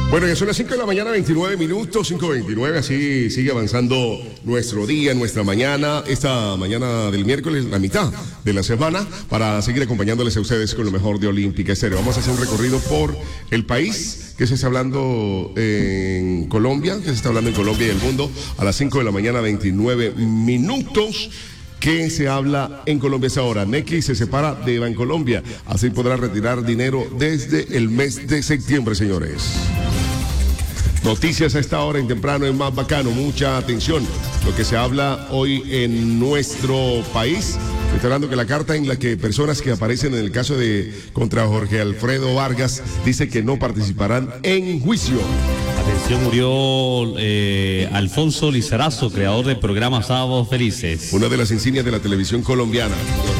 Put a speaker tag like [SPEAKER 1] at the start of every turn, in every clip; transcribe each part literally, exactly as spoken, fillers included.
[SPEAKER 1] Bueno, ya son las cinco de la mañana, veintinueve minutos, cinco veintinueve, así sigue avanzando nuestro día, nuestra mañana, esta mañana del miércoles, la mitad de la semana, para seguir acompañándoles a ustedes con lo mejor de Olímpica Estéreo. Vamos a hacer un recorrido por el país, que se está hablando en Colombia, que se está hablando en Colombia y el mundo, a las cinco de la mañana, veintinueve minutos. ¿Qué se habla en Colombia esa hora? Nequi se separa de Bancolombia, así podrá retirar dinero desde el mes de septiembre, señores. Noticias a esta hora en temprano en Más Bacano, mucha atención. Lo que se habla hoy en nuestro país. Estoy hablando que la carta en la que personas que aparecen en el caso de contra Jorge Alfredo Vargas dice que no participarán en juicio.
[SPEAKER 2] Atención, murió eh, Alfonso Lizarazo, creador del programa Sábados Felices.
[SPEAKER 1] Una de las insignias de la televisión colombiana.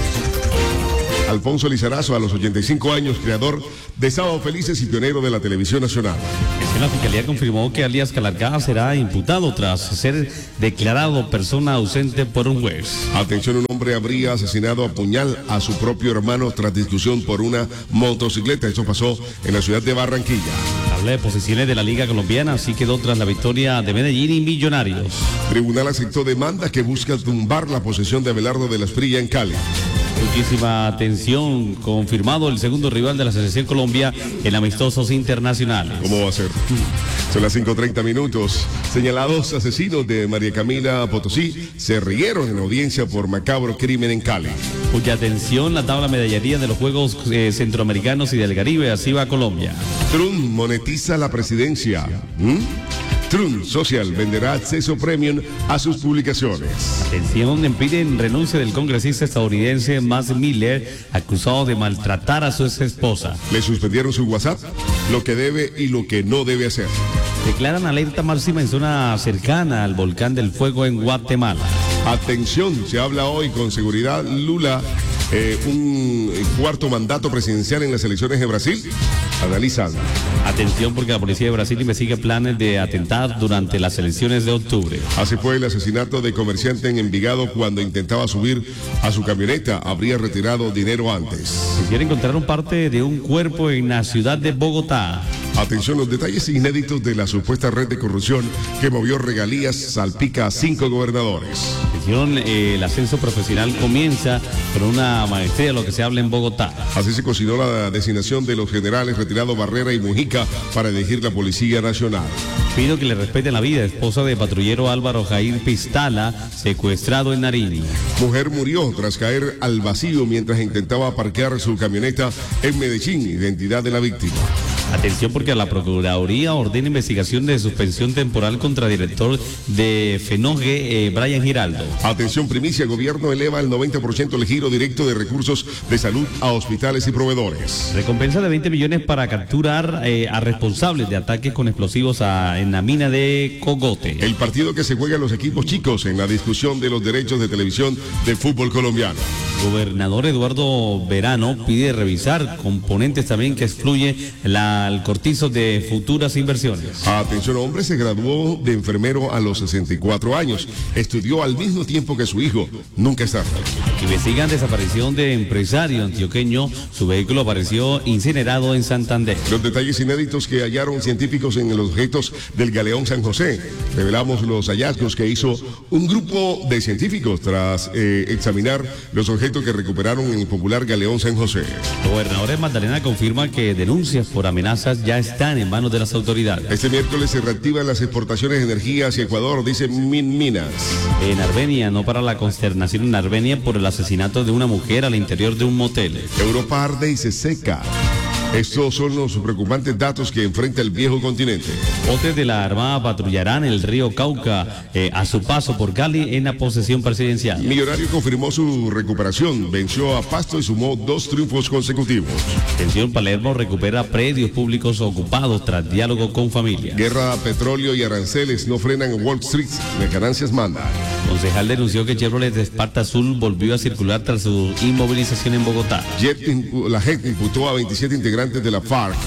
[SPEAKER 1] Alfonso Lizarazo, a los ochenta y cinco años, creador de Sábados Felices y pionero de la televisión nacional.
[SPEAKER 2] La Fiscalía confirmó que alias Calarcá será imputado tras ser declarado persona ausente por un juez.
[SPEAKER 1] Atención, un hombre habría asesinado a puñal a su propio hermano tras discusión por una motocicleta. Esto pasó en la ciudad de Barranquilla.
[SPEAKER 2] Tabla de posiciones de la Liga Colombiana, así quedó tras la victoria de Medellín y Millonarios.
[SPEAKER 1] Tribunal aceptó demanda que busca tumbar la posesión de Abelardo de la Esprilla en Cali.
[SPEAKER 2] Muchísima atención, confirmado el segundo rival de la Selección Colombia en amistosos internacionales.
[SPEAKER 1] ¿Cómo va a ser? Son las cinco treinta minutos. Señalados asesinos de María Camila Potosí se rieron en audiencia por macabro crimen en Cali.
[SPEAKER 2] Mucha atención, la tabla medallería de los Juegos eh, Centroamericanos y del Caribe, así va Colombia.
[SPEAKER 1] Trump monetiza la presidencia. ¿Mm? Trump Social venderá acceso premium a sus publicaciones.
[SPEAKER 2] Atención, piden renuncia del congresista estadounidense Max Miller, acusado de maltratar a su ex esposa.
[SPEAKER 1] Le suspendieron su WhatsApp, lo que debe y lo que no debe hacer.
[SPEAKER 2] Declaran alerta máxima en zona cercana al volcán del Fuego en Guatemala.
[SPEAKER 1] Atención, se habla hoy con seguridad Lula, eh, un cuarto mandato presidencial en las elecciones de Brasil. Analizan.
[SPEAKER 2] Atención, porque la policía de Brasil investiga planes de atentar durante las elecciones de octubre.
[SPEAKER 1] Así fue el asesinato de comerciante en Envigado cuando intentaba subir a su camioneta. Habría retirado dinero antes.
[SPEAKER 2] Se quiere encontrar un parte de un cuerpo en la ciudad de Bogotá.
[SPEAKER 1] Atención, los detalles inéditos de la supuesta red de corrupción que movió regalías salpica a cinco gobernadores.
[SPEAKER 2] Atención, eh, el ascenso profesional comienza con una maestría, lo que se habla en Bogotá.
[SPEAKER 1] Así se cocinó la designación de los generales retirados Barrera y Mujica para elegir la Policía Nacional.
[SPEAKER 2] Pido que le respeten la vida. Esposa de patrullero Álvaro Jair Pistala, secuestrado en Nariño.
[SPEAKER 1] Mujer murió tras caer al vacío mientras intentaba parquear su camioneta en Medellín. Identidad de la víctima.
[SPEAKER 2] Atención, porque la Procuraduría ordena investigación de suspensión temporal contra director de Fenoge, eh, Brian Giraldo.
[SPEAKER 1] Atención, primicia, gobierno eleva el noventa por ciento el giro directo de recursos de salud a hospitales y proveedores.
[SPEAKER 2] Recompensa de veinte millones para capturar eh, a responsables de ataques con explosivos a, en la mina de Cogote.
[SPEAKER 1] El partido que se juega en los equipos chicos en la discusión de los derechos de televisión del fútbol colombiano.
[SPEAKER 2] Gobernador Eduardo Verano pide revisar componentes también que excluye la al cortizo de futuras inversiones.
[SPEAKER 1] Atención, hombre se graduó de enfermero a los sesenta y cuatro años. Estudió al mismo tiempo que su hijo. Nunca es tarde.
[SPEAKER 2] Investigan desaparición de empresario antioqueño. Su vehículo apareció incinerado en Santander.
[SPEAKER 1] Los detalles inéditos que hallaron científicos en los objetos del Galeón San José. Revelamos los hallazgos que hizo un grupo de científicos tras eh, examinar los objetos que recuperaron en el popular Galeón San José.
[SPEAKER 2] El gobernador de Magdalena confirma que denuncias por amenazas ya están en manos de las autoridades.
[SPEAKER 1] Este miércoles se reactivan las exportaciones de energía hacia Ecuador, dice Minminas.
[SPEAKER 2] En Armenia, no para la consternación en Armenia por el asesinato de una mujer al interior de un motel.
[SPEAKER 1] Europa arde y se seca. Estos son los preocupantes datos que enfrenta el viejo continente.
[SPEAKER 2] Botes de la Armada patrullarán el río Cauca eh, a su paso por Cali en la posesión presidencial.
[SPEAKER 1] Millonario confirmó su recuperación, venció a Pasto y sumó dos triunfos consecutivos.
[SPEAKER 2] Atención, Palermo recupera predios públicos ocupados tras diálogo con familia.
[SPEAKER 1] Guerra, petróleo y aranceles no frenan en Wall Street, las ganancias mandan.
[SPEAKER 2] Concejal denunció que Chevrolet de Esparta Azul volvió a circular tras su inmovilización en Bogotá.
[SPEAKER 1] Jet, la J E T imputó a veintisiete integrantes de la FARC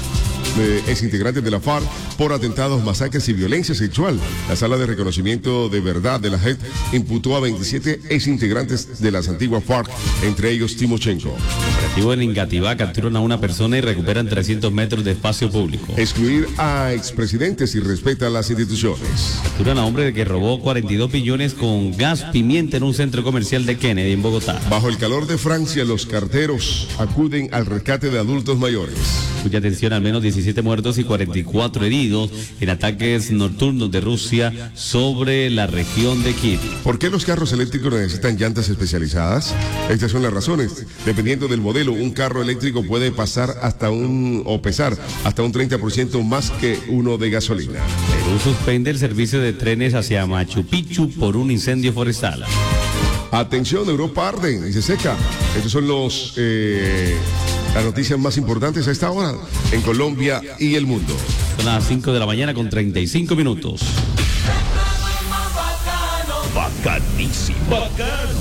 [SPEAKER 1] eh, exintegrantes de la FARC por atentados, masacres y violencia sexual. La Sala de Reconocimiento de Verdad de la J E P imputó a veintisiete exintegrantes de las antiguas FARC, entre ellos Timochenko.
[SPEAKER 2] Operativo en Ingativá capturan a una persona y recuperan trescientos metros de espacio público.
[SPEAKER 1] Excluir a expresidentes y respeta a las instituciones.
[SPEAKER 2] Capturan a hombre que robó cuarenta y dos billones con gas pimienta en un centro comercial de Kennedy en Bogotá.
[SPEAKER 1] Bajo el calor de Francia, los carteros acuden al rescate de adultos mayores.
[SPEAKER 2] Cuya atención, al menos diecisiete muertos y cuarenta y cuatro heridos en ataques nocturnos de Rusia sobre la región de Kiev.
[SPEAKER 1] ¿Por qué los carros eléctricos necesitan llantas especializadas? Estas son las razones. Dependiendo del modelo, un carro eléctrico puede pasar hasta un o pesar hasta un treinta por ciento más que uno de gasolina.
[SPEAKER 2] Perú suspende el servicio de trenes hacia Machu Picchu por un incendio forestal.
[SPEAKER 1] Atención, Europa arde y se seca. Estos son los eh, las noticias más importantes a esta hora en Colombia y el mundo.
[SPEAKER 2] Son las cinco de la mañana con treinta y cinco minutos.
[SPEAKER 3] Bacanísimo. Bacano.